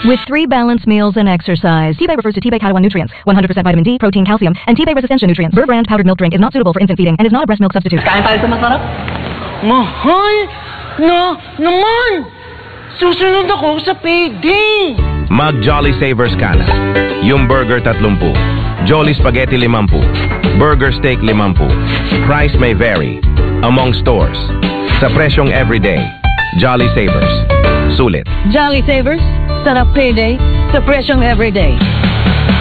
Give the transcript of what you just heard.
With 3 balanced meals and exercise. T-Bay refers to T-Bay Katawan nutrients, 100% vitamin D, protein, calcium, and T-Bay resistenscia nutrients. Burr brand powdered milk drink is not suitable for infant feeding and is not a breast milk substitute. Kain tayo sa masarap. Mahal na naman! Susunod ako sa payday! Mag Jolly Savers ka na. Yung burger 30, Jolly Spaghetti 50, Burger Steak 50. Price may vary among stores. Sa presyong everyday, Jolly Savers. Sulit. Jolly Savers, sarap payday, sa presyong everyday.